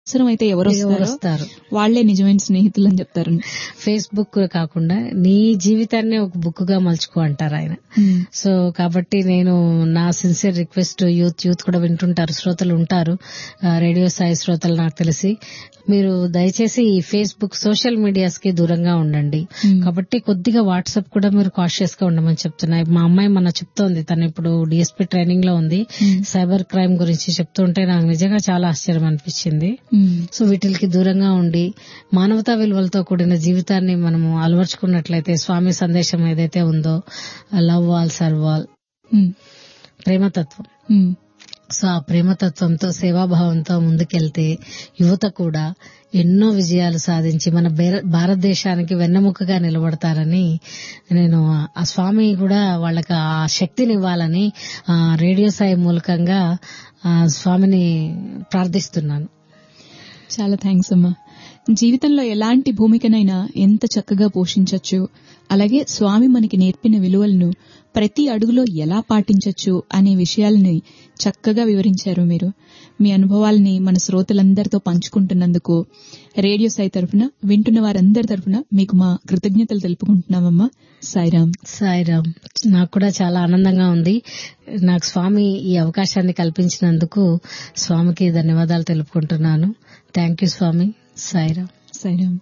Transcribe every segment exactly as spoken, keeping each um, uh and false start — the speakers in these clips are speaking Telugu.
అవసరం అయితే ఎవరు ఎవరు వస్తారో వస్తారు వాళ్లే నిజమైన స్నేహితులు అని చెప్తారు. ఫేస్బుక్ కాకుండా నీ జీవితాన్ని ఒక బుక్ గా మలుచుకో అంటారు ఆయన. సో కాబట్టి నేను నా సిన్సియర్ రిక్వెస్ట్, యూత్ యూత్ కూడా వింటుంటారు, శ్రోతలు ఉంటారు, ఆ, రేడియో సాయి శ్రోతలు నాకు తెలిసి, మీరు దయచేసి ఈ ఫేస్బుక్ సోషల్ మీడియాస్ కి దూరంగా ఉండండి. కాబట్టి కొద్దిగా వాట్సాప్ కూడా మీరు కాషియస్ గా ఉండమని చెప్తున్నాయి. మా అమ్మాయి మన చెప్తోంది, తను ఇప్పుడు డిఎస్పీ ట్రైనింగ్ లో ఉంది, సైబర్ క్రైమ్ గురించి చెప్తుంటే నాకు నిజంగా చాలా ఆశ్చర్యం అనిపించింది. సో వీటికి దూరంగా ఉండి మానవతా విలువలతో కూడిన జీవితాన్ని మనము అలవర్చుకున్నట్లయితే, స్వామి సందేశం ఏదైతే ఉందో love all serve all, ప్రేమతత్వం, so ఆ ప్రేమతత్వంతో సేవాభావంతో ముందుకెళ్తే యువత కూడా ఎన్నో విజయాలు సాధించి మన భారతదేశానికి వెన్నెముకగా నిలబడతారని నేను ఆ స్వామి కూడా వాళ్ళకి ఆ శక్తిని ఇవ్వాలని ఆ రేడియో సాయి మూలకంగా ఆ స్వామిని ప్రార్థిస్తున్నాను. చాలా థ్యాంక్స్ అమ్మా. జీవితంలో ఎలాంటి భూమికనైనా ఎంత చక్కగా పోషించొచ్చు, అలాగే స్వామి మనకి నేర్పిన విలువలను ప్రతి అడుగులో ఎలా పాటించొచ్చు అనే విషయాలని చక్కగా వివరించారు మీరు. మీ అనుభవాల్ని మన శ్రోతలందరితో పంచుకుంటున్నందుకు రేడియో సాయి తరఫున, వింటున్న వారందరి తరఫున మీకు మా కృతజ్ఞతలు తెలుపుకుంటున్నామమ్మా. సాయిరామ్. సాయిరామ్. నాకు కూడా చాలా ఆనందంగా ఉంది. నాకు స్వామి ఈ అవకాశాన్ని కల్పించినందుకు స్వామికి ధన్యవాదాలు తెలుపుకుంటున్నాను. థ్యాంక్ యూ స్వామి. సాయిరామ్. సాయిరామ్.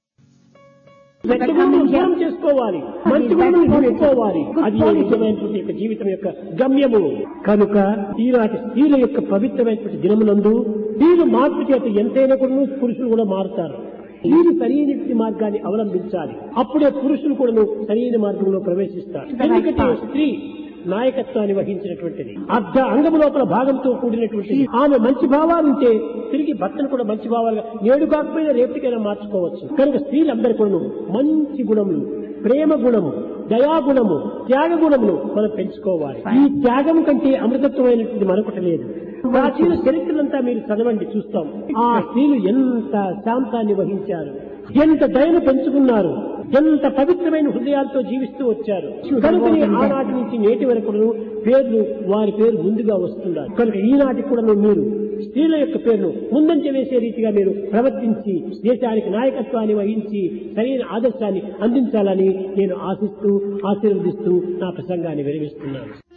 దూరం చేసుకోవాలి, మంచి గుణములు పెట్టుకోవాలి. అది నిజమైనటువంటి యొక్క జీవితం యొక్క గమ్యము. కనుక ఈనాటి స్త్రీల యొక్క పవిత్రమైనటువంటి దినమునందు స్త్రీలు మార్పు చేత ఎంతైనా కూడా పురుషులు కూడా మారుతారు. స్త్రీలు సరైన మార్గాన్ని అవలంబించాలి, అప్పుడే పురుషులు కూడా సరైన మార్గంలో ప్రవేశిస్తారు. ఎందుకంటే స్త్రీ నాయకత్వాన్ని వహించినటువంటిది, అర్ధ అంగము లోపల భాగంతో కూడినటువంటిది. ఆమె మంచి భావాలుంటే తిరిగి భర్తను కూడా మంచి భావాలుగా నేడు కాకపోయినా రేపటికైనా మార్చుకోవచ్చు. కనుక స్త్రీలందరూ కూడా మంచి గుణములు, ప్రేమ గుణము, దయాగుణము, త్యాగ గుణములు మనం పెంచుకోవాలి. ఈ త్యాగం కంటే అమృతత్వమైనటువంటి మరొకటి లేదు. ప్రాచీన చరిత్రలంతా మీరు చదవండి, చూస్తాం ఆ స్త్రీలు ఎంత శాంతాన్ని వహించారు, ఎంత దయను పెంచుకున్నారు, ఎంత పవిత్రమైన హృదయాలతో జీవిస్తూ వచ్చారు. కనుకనే ఆనాటి నుంచి నేటి వరకు పేర్లు వారి పేరు ముందుగా వస్తున్నారు. కనుక ఈనాటి కూడా మీరు స్త్రీల యొక్క పేరును ముందంజ వేసే రీతిగా మీరు ప్రవర్తించి దేశానికి నాయకత్వాన్ని వహించి సరైన ఆదర్శాన్ని అందించాలని నేను ఆశిస్తూ ఆశీర్వదిస్తూ నా ప్రసంగాన్ని విరమిస్తున్నాను.